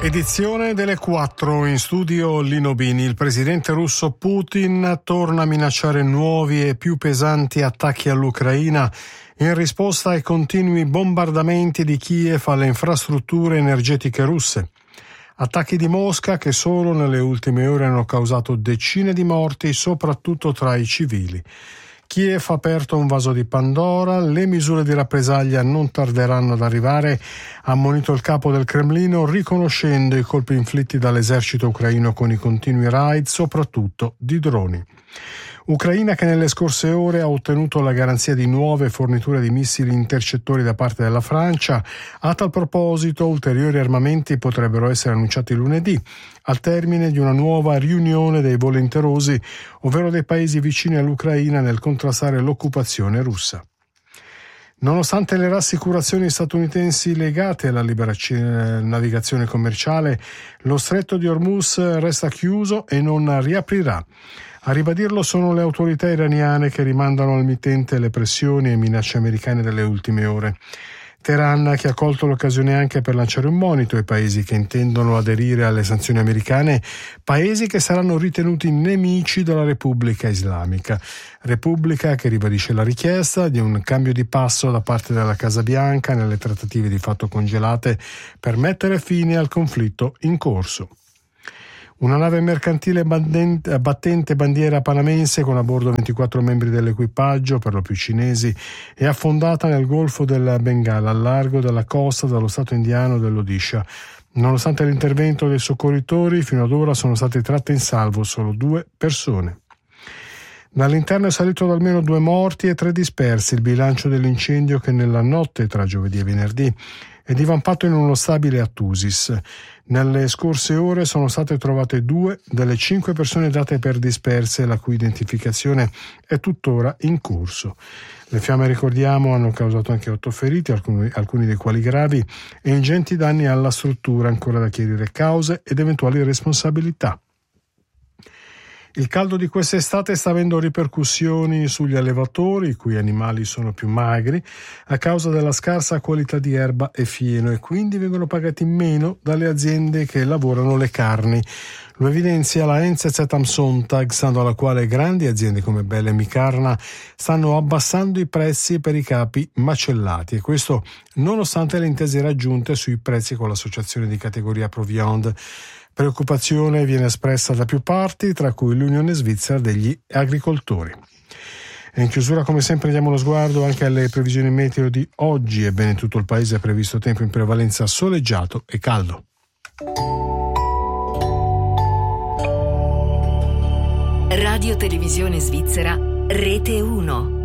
Edizione delle 4, in studio Lino Bini. Il presidente russo Putin torna a minacciare nuovi e più pesanti attacchi all'Ucraina in risposta ai continui bombardamenti di Kiev alle infrastrutture energetiche russe. Attacchi di Mosca che solo nelle ultime ore hanno causato decine di morti, soprattutto tra i civili. Kiev ha aperto un vaso di Pandora, le misure di rappresaglia non tarderanno ad arrivare, ha ammonito il capo del Cremlino, riconoscendo i colpi inflitti dall'esercito ucraino con i continui raid, soprattutto di droni. Ucraina che nelle scorse ore ha ottenuto la garanzia di nuove forniture di missili intercettori da parte della Francia. A tal proposito, ulteriori armamenti potrebbero essere annunciati lunedì, al termine di una nuova riunione dei volenterosi, ovvero dei paesi vicini all'Ucraina nel contrastare l'occupazione russa. Nonostante le rassicurazioni statunitensi legate alla libera navigazione commerciale, lo stretto di Hormuz resta chiuso e non riaprirà. A ribadirlo sono le autorità iraniane che rimandano al mittente le pressioni e minacce americane delle ultime ore. Teheran che ha colto l'occasione anche per lanciare un monito ai paesi che intendono aderire alle sanzioni americane, paesi che saranno ritenuti nemici della Repubblica Islamica. Repubblica che ribadisce la richiesta di un cambio di passo da parte della Casa Bianca nelle trattative di fatto congelate per mettere fine al conflitto in corso. Una nave mercantile battente bandiera panamense con a bordo 24 membri dell'equipaggio, per lo più cinesi, è affondata nel Golfo del Bengala, al largo della costa dello stato indiano dell'Odisha. Nonostante l'intervento dei soccorritori, fino ad ora sono state tratte in salvo solo 2 persone. Dall'interno è salito ad almeno 2 morti e 3 dispersi il bilancio dell'incendio che nella notte tra giovedì e venerdì è divampato in uno stabile a Thusis. Nelle scorse ore sono state trovate 2 delle 5 persone date per disperse, la cui identificazione è tuttora in corso. Le fiamme, ricordiamo, hanno causato anche 8 feriti, alcuni dei quali gravi, e ingenti danni alla struttura, ancora da chiarire cause ed eventuali responsabilità. Il caldo di quest'estate sta avendo ripercussioni sugli allevatori, i cui animali sono più magri, a causa della scarsa qualità di erba e fieno, e quindi vengono pagati meno dalle aziende che lavorano le carni. Lo evidenzia la NZZ am Sonntag, stando alla quale grandi aziende come Bellem Carna stanno abbassando i prezzi per i capi macellati, e questo nonostante le intese raggiunte sui prezzi con l'associazione di categoria Proviand. Preoccupazione viene espressa da più parti, tra cui l'Unione Svizzera degli Agricoltori. E in chiusura, come sempre, diamo uno sguardo anche alle previsioni meteo di oggi. Ebbene, in tutto il paese è previsto tempo in prevalenza soleggiato e caldo. Radio Televisione Svizzera, Rete 1.